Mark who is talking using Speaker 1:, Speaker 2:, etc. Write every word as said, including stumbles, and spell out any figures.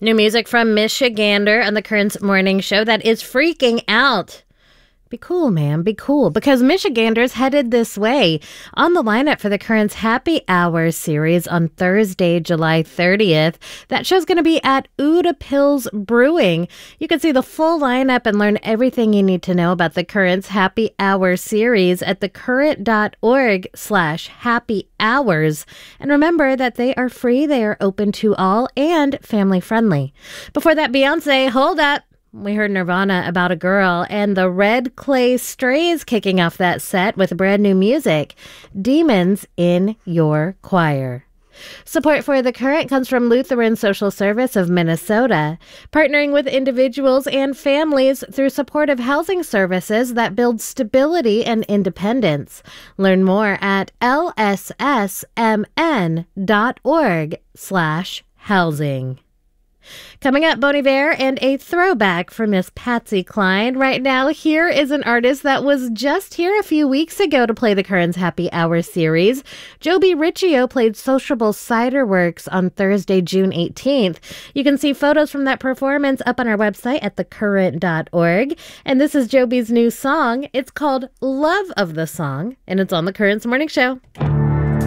Speaker 1: New music from Michigander on the Currents Morning Show that is freaking out. Be cool, man. Be cool. Because Michigander's headed this way. On the lineup for the Currents Happy Hour series on Thursday, July thirtieth. That show's going to be at Uda Pills Brewing. You can see the full lineup and learn everything you need to know about the Currents Happy Hour series at thecurrent.org slash happy hours. And remember that they are free, they are open to all, and family friendly. Before that, Beyonce, hold up. We heard Nirvana, About a Girl, and the Red Clay Strays kicking off that set with brand new music, Demons in Your Choir. Support for The Current comes from Lutheran Social Service of Minnesota, partnering with individuals and families through supportive housing services that build stability and independence. Learn more at lssmn.org slash housing. Coming up, Bon Iver and a throwback for Miss Patsy Cline. Right now, here is an artist that was just here a few weeks ago to play the Currents Happy Hour series. Joby Riccio played Sociable Cider Works on Thursday, June eighteenth. You can see photos from that performance up on our website at the current dot org. And this is Joby's new song. It's called Love of the Song, and it's on the Currents Morning Show.